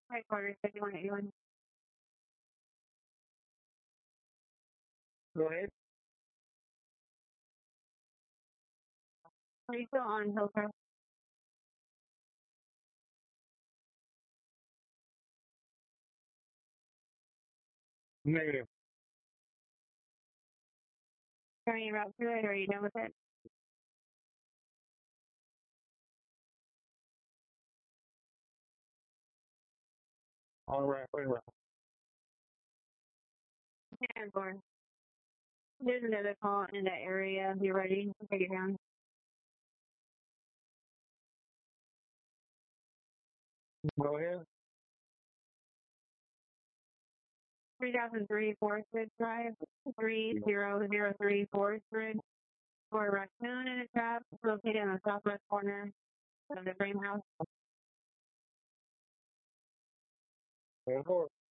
Headquarters 5181. Go ahead. Are you still on Hillcrest? Negative. Are you route through it or are you done with it? All right, wait, wait. And four. There's another call in that area. If you're ready, take it down. Go ahead. 3003 Forest Ridge Drive, 3003 Forest Ridge, for a raccoon in a trap located in the southwest corner of the frame house. 4.